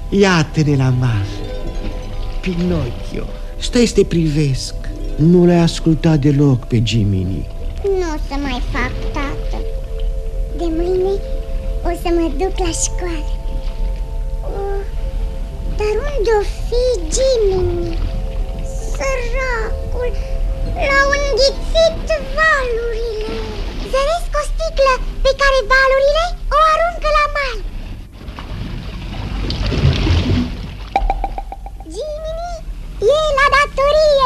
Iată-ne la mal. Pinocchio, stai să te privesc. Nu l-ai ascultat deloc pe Jiminy. Nu o să mai fac, tată. De mâine o să mă duc la școală. Dar unde-o fi Jiminy? Săracul, l-au înghițit valurile. Zăresc o sticlă pe care valurile o aruncă la mal. Jiminy e la datorie.